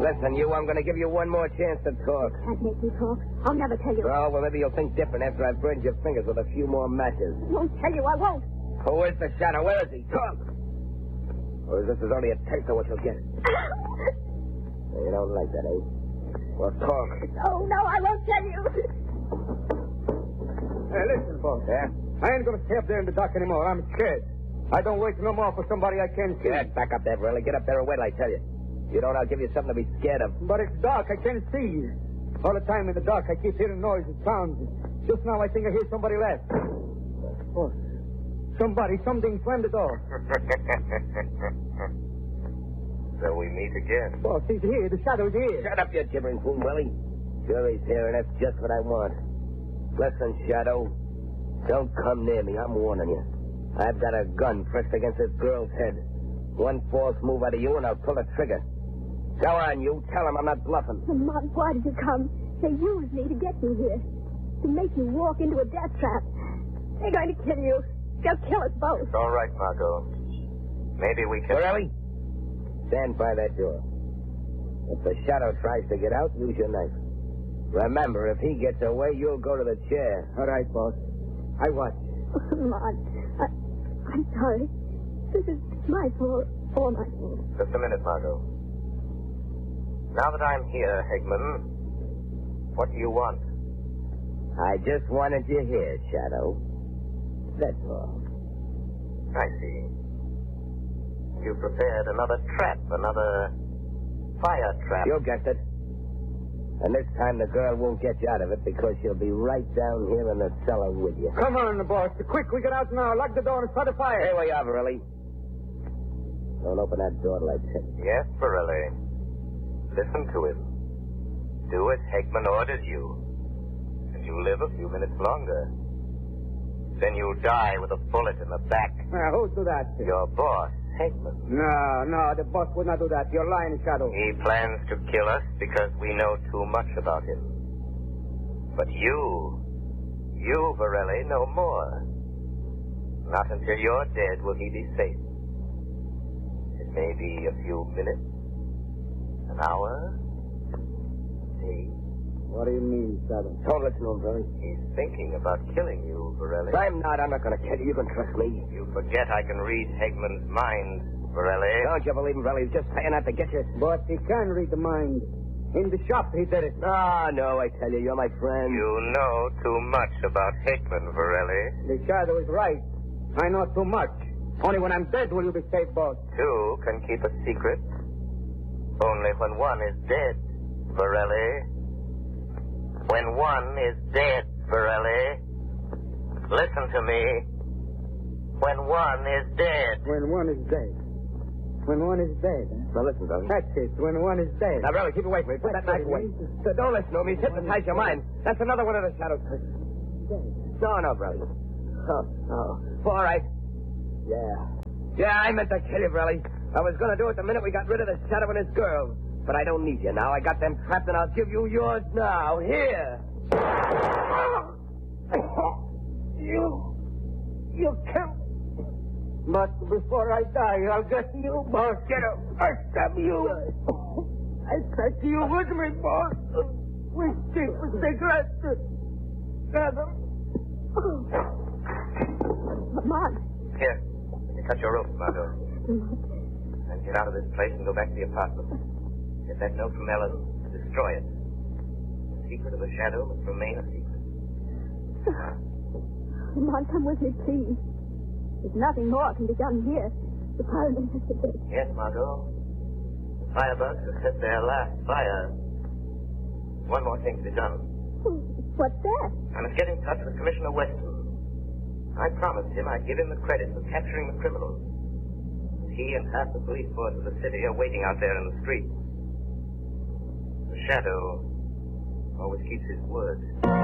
Listen, I'm going to give you one more chance to talk. Can't make me talk. I'll never tell you. Oh, well, maybe you'll think different after I've burned your fingers with a few more matches. Won't tell you. I won't. Who is the shadow? Where is he? Talk. Or is this only a taste of what you'll get? You don't like that, eh? Well, talk. No, I won't tell you. Hey, listen, boss. Yeah? I ain't going to stay up there in the dark anymore. I'm scared. I don't wait no more for somebody I can't see. Get back up there, Burley. Get up there and wait, I tell you. You don't, I'll give you something to be scared of. But it's dark. I can't see. All the time in the dark, I keep hearing noises, sounds. Just now, I think I hear somebody laugh. Boss. Something slammed the door. So we meet again. Boss, he's here. The shadow's here. Shut up, you gibbering fool, Willie. Sure he's here, and that's just what I want. Listen, Shadow. Don't come near me. I'm warning you. I've got a gun pressed against this girl's head. One false move out of you, and I'll pull the trigger. Go on, you. Tell him I'm not bluffing. Mom, why did you come? They used me to get you here. To make you walk into a death trap. They're going to kill you. They'll kill us both. It's all right, Margot. Maybe we can... Borelli, stand by that door. If the shadow tries to get out, use your knife. Remember, if he gets away, you'll go to the chair. All right, boss. I watch. Mom, I'm sorry. This is my fault. All my fault. Just a minute, Margot. Now that I'm here, Hegman, what do you want? I just wanted you here, Shadow. That's all. I see. You prepared another trap, another fire trap. You guessed it. And this time the girl won't get you out of it because she'll be right down here in the cellar with you. Come on, boss. Quick, we get out now. Lock the door and start a fire. Here we are, Borelli. Don't open that door till I tell you. Yes, Borelli. Listen to him. Do as Hegman orders you. And you live a few minutes longer. Then you die with a bullet in the back. Who'll do that? Your boss, Hegman. No, the boss would not do that. You're lying, Shadow. He plans to kill us because we know too much about him. But you, Borelli, know more. Not until you're dead will he be safe. It may be a few minutes, an hour, days. What do you mean, Shadow? Don't listen to him, Borelli. He's thinking about killing you, Borelli. I'm not going to kill you. You can trust me. You forget I can read Hegman's mind, Borelli. Don't you believe him, Borelli? He's just saying that to get you. But he can read the mind. In the shop, he did it. No, I tell you, you're my friend. You know too much about Hegman, Borelli. The Shadow is right. I know too much. Only when I'm dead will you be safe, boss. Two can keep a secret. Only when one is dead, Borelli. When one is dead, Borelli. Listen to me. When one is dead. When one is dead. When one is dead. Now listen, Borelli. That's it. When one is dead. Now, Borelli, keep away from me. Put that knife away. So don't listen to him. He's hypnotized your mind. That's another one of the shadow tricks. No, Borelli. Oh. All right. Yeah, I meant to kill you, Borelli. I was going to do it the minute we got rid of the shadow and his girl. But I don't need you now. I got them trapped, and I'll give you yours now. Here. You killed me. But before I die, I'll get you, boss. Get up. I'll stab you. I take you with me, boss. We keep a cigarette together. Mom. Here. You cut your rope, Margot. And get out of this place and go back to the apartment. Get that note from Ellen and destroy it. The secret of the shadow must remain a secret. Mom, come with me, please. There's nothing more can be done here. The firemen has to take. Yes, Margot. The firebugs have set their last fire. One more thing to be done. What's that? I must get in touch with Commissioner Weston. I promised him I'd give him the credit for capturing the criminals. He and half the police force of the city are waiting out there in the street. The shadow always keeps his word.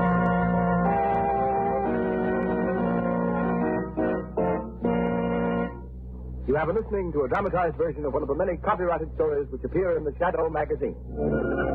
You have been listening to a dramatized version of one of the many copyrighted stories which appear in the Shadow magazine.